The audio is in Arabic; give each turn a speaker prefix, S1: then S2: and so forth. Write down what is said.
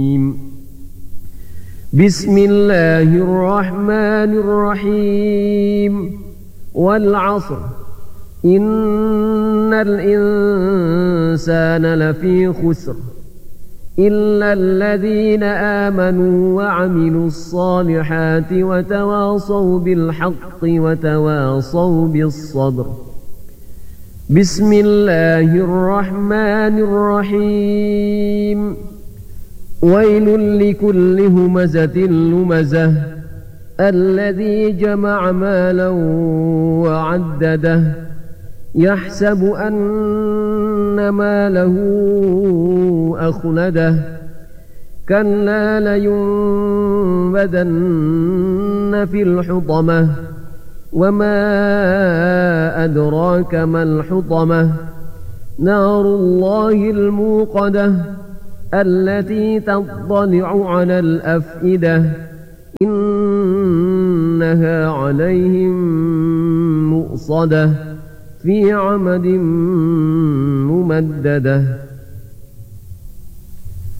S1: بسم الله الرحمن الرحيم والعصر إن الإنسان لفي خسر إلا الذين آمنوا وعملوا الصالحات وتواصوا بالحق وتواصوا بالصبر. بسم الله الرحمن الرحيم ويل لكل همزة لمزة الذي جمع مالا وعدده يحسب أن ماله أخلده كلا لينبذن في الحطمة وما أدراك ما الحطمة نار الله الموقدة التي تطلع على الأفئدة إنها عليهم مؤصدة في عمد ممددة.